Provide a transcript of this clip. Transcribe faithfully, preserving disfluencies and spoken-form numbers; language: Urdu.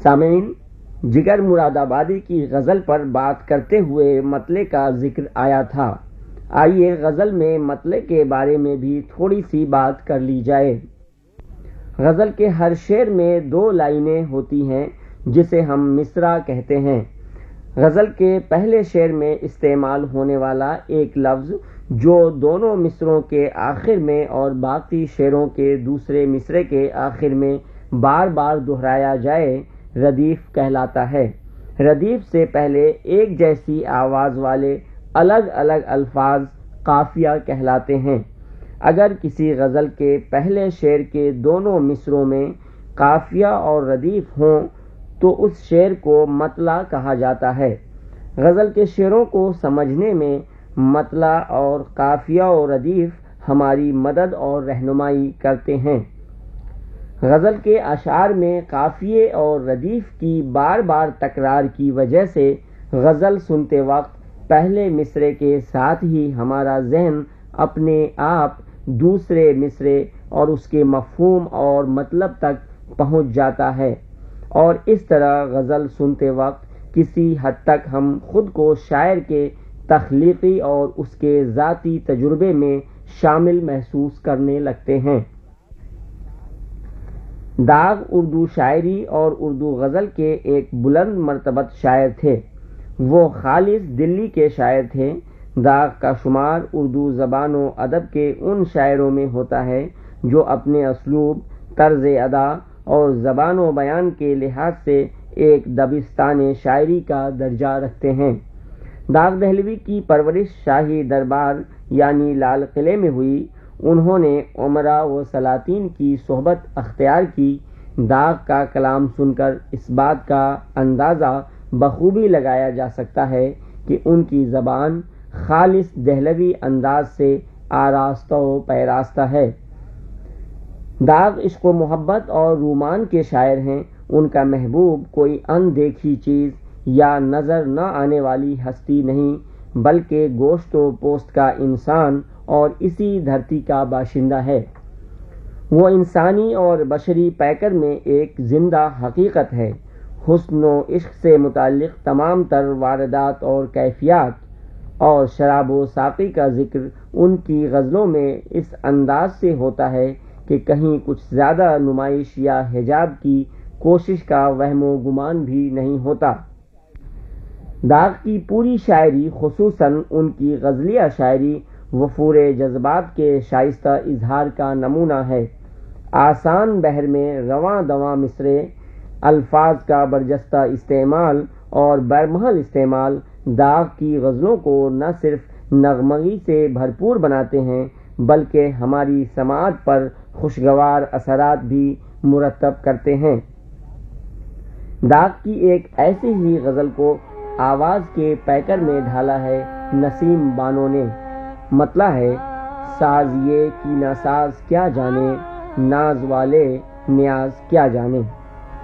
سامعین، جگر مراد آبادی کی غزل پر بات کرتے ہوئے مطلع کا ذکر آیا تھا۔ آئیے غزل میں مطلع کے بارے میں بھی تھوڑی سی بات کر لی جائے۔ غزل کے ہر شعر میں دو لائنیں ہوتی ہیں جسے ہم مصرع کہتے ہیں۔ غزل کے پہلے شعر میں استعمال ہونے والا ایک لفظ جو دونوں مصرعوں کے آخر میں اور باقی شعروں کے دوسرے مصرعے کے آخر میں بار بار دہرایا جائے ردیف کہلاتا ہے۔ ردیف سے پہلے ایک جیسی آواز والے الگ الگ الفاظ قافیہ کہلاتے ہیں۔ اگر کسی غزل کے پہلے شعر کے دونوں مصرعوں میں قافیہ اور ردیف ہوں تو اس شعر کو مطلع کہا جاتا ہے۔ غزل کے شعروں کو سمجھنے میں مطلع اور قافیہ و ردیف ہماری مدد اور رہنمائی کرتے ہیں۔ غزل کے اشعار میں قافیے اور ردیف کی بار بار تکرار کی وجہ سے غزل سنتے وقت پہلے مصرعے کے ساتھ ہی ہمارا ذہن اپنے آپ دوسرے مصرعے اور اس کے مفہوم اور مطلب تک پہنچ جاتا ہے، اور اس طرح غزل سنتے وقت کسی حد تک ہم خود کو شاعر کے تخلیقی اور اس کے ذاتی تجربے میں شامل محسوس کرنے لگتے ہیں۔ داغ اردو شاعری اور اردو غزل کے ایک بلند مرتبت شاعر تھے۔ وہ خالص دلی کے شاعر تھے۔ داغ کا شمار اردو زبان و ادب کے ان شاعروں میں ہوتا ہے جو اپنے اسلوب، طرز ادا اور زبان و بیان کے لحاظ سے ایک دبستان شاعری کا درجہ رکھتے ہیں۔ داغ دہلوی کی پرورش شاہی دربار یعنی لال قلعے میں ہوئی۔ انہوں نے امراء و سلاطین کی صحبت اختیار کی۔ داغ کا کلام سن کر اس بات کا اندازہ بخوبی لگایا جا سکتا ہے کہ ان کی زبان خالص دہلوی انداز سے آراستہ و پیراستہ ہے۔ داغ عشق و محبت اور رومان کے شاعر ہیں۔ ان کا محبوب کوئی ان دیکھی چیز یا نظر نہ آنے والی ہستی نہیں، بلکہ گوشت و پوست کا انسان اور اسی دھرتی کا باشندہ ہے۔ وہ انسانی اور بشری پیکر میں ایک زندہ حقیقت ہے۔ حسن و عشق سے متعلق تمام تر واردات اور کیفیات اور شراب و ساقی کا ذکر ان کی غزلوں میں اس انداز سے ہوتا ہے کہ کہیں کچھ زیادہ نمائش یا حجاب کی کوشش کا وہم و گمان بھی نہیں ہوتا۔ داغ کی پوری شاعری، خصوصاً ان کی غزلیہ شاعری، وفور جذبات کے شائستہ اظہار کا نمونہ ہے۔ آسان بحر میں رواں دواں مصرعے، الفاظ کا برجستہ استعمال اور برمحل استعمال داغ کی غزلوں کو نہ صرف نغمگی سے بھرپور بناتے ہیں بلکہ ہماری سماعت پر خوشگوار اثرات بھی مرتب کرتے ہیں۔ داغ کی ایک ایسی ہی غزل کو آواز کے پیکر میں ڈھالا ہے نسیم بانو نے۔ مطلع ہے: ساز یہ کی نہ ساز کیا جانے، ناز والے نیاز کیا جانے۔